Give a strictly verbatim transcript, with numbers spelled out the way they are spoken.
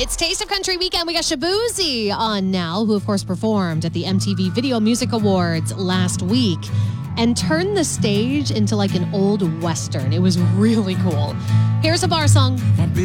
It's Taste of Country Weekend. We got Shaboozey on now, who of course performed at the M T V Video Music Awards last week and turned the stage into like an old Western. It was really cool. Here's a bar song.